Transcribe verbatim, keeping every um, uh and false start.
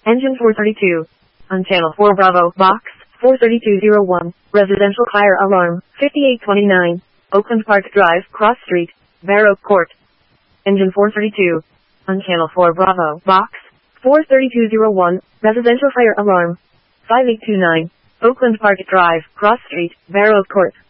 Engine four thirty-two. On channel four Bravo, box four thirty-two oh one, residential fire alarm, fifty-eight twenty-nine, Oakland Park Drive, Cross Street, Fair Oak Court. Engine four thirty-two. On channel four Bravo, box four thirty-two oh one, residential fire alarm, five eight two nine, Oakland Park Drive, Cross Street, Fair Oak Court.